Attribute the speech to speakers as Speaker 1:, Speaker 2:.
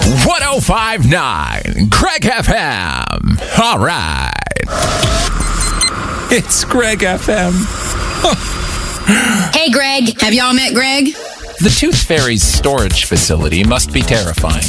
Speaker 1: 105.9 Greg FM. All right. It's Greg FM.
Speaker 2: Hey, Greg. Have y'all met Greg?
Speaker 1: The Tooth Fairy's storage facility must be terrifying.